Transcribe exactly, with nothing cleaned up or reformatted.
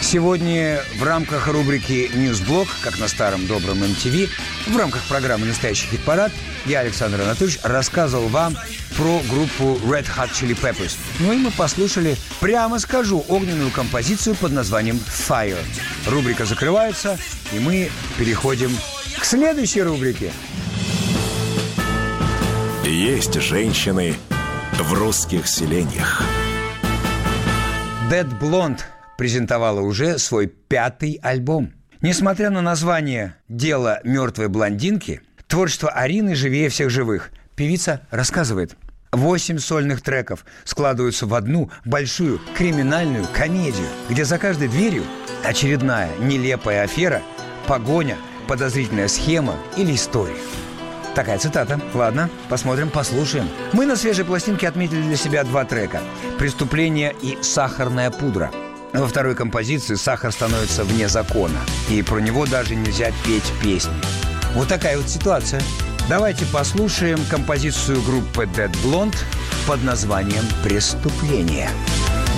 Сегодня в рамках рубрики «Ньюсблок», как на старом добром эм ти ви, в рамках программы «Настоящий хит-парад», я, Александр Анатольевич, рассказывал вам про группу Red Hot Chili Peppers. Ну и мы послушали, прямо скажу, огненную композицию под названием «Fire». Рубрика закрывается, и мы переходим к следующей рубрике. Есть женщины в русских селениях. Dead Blonde презентовала уже свой пятый альбом. Несмотря на название «Дело мертвой блондинки», творчество Арины живее всех живых. Певица рассказывает. Восемь сольных треков складываются в одну большую криминальную комедию, где за каждой дверью очередная нелепая афера, погоня, подозрительная схема или история. Такая цитата. Ладно, посмотрим, послушаем. Мы на свежей пластинке отметили для себя два трека «Преступление» и «Сахарная пудра». Во второй композиции сахар становится вне закона, и про него даже нельзя петь песни. Вот такая вот ситуация. Давайте послушаем композицию группы Dead Blonde под названием «Преступление».